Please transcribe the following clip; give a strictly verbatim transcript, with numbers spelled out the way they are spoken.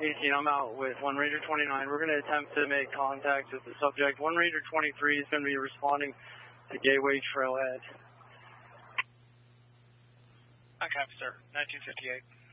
eighteen, I'm out with one Ranger twenty-nine. We're going to attempt to make contact with the subject. one Ranger twenty-three is going to be responding to Gateway Trailhead. I copy, sir. nineteen fifty-eight.